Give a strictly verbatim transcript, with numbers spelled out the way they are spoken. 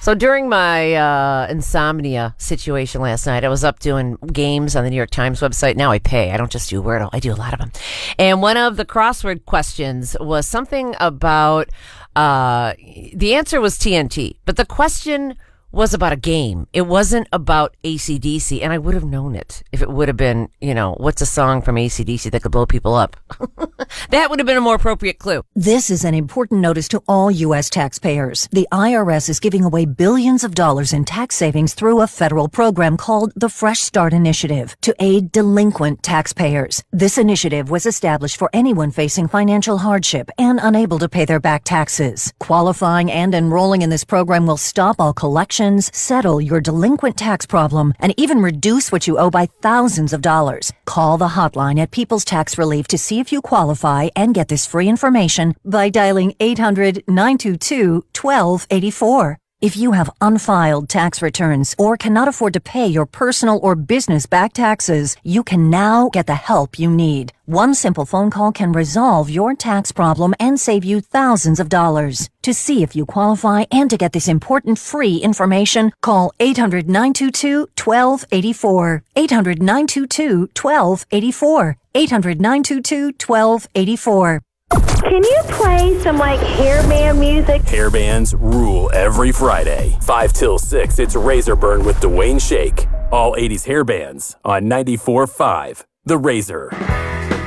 So during my uh, insomnia situation last night, I was up doing games on the New York Times website. Now I pay. I don't just do Wordle. I do a lot of them. And one of the crossword questions was something about, uh, the answer was T N T, but the question was about a game. It wasn't about A C D C, and I would have known it if it would have been, you know, what's a song from A C D C that could blow people up? That would have been a more appropriate clue. This is an important notice to all U S taxpayers. The I R S is giving away billions of dollars in tax savings through a federal program called the Fresh Start Initiative to aid delinquent taxpayers. This initiative was established for anyone facing financial hardship and unable to pay their back taxes. Qualifying and enrolling in this program will stop all collections, settle your delinquent tax problem, and even reduce what you owe by thousands of dollars. Call the hotline at People's Tax Relief to see if you qualify and get this free information by dialing eight hundred, nine two two, one two eight four. If you have unfiled tax returns or cannot afford to pay your personal or business back taxes, you can now get the help you need. One simple phone call can resolve your tax problem and save you thousands of dollars. To see if you qualify and to get this important free information, call eight hundred, nine two two, one two eight four. eight hundred, nine two two, one two eight four. eight hundred, nine two two, one two eight four. Can you play some, like, hairband music? Hairbands rule every Friday. five till six, it's Razor Burn with Dwayne Shake. All eighties hairbands on ninety-four point five The Razor.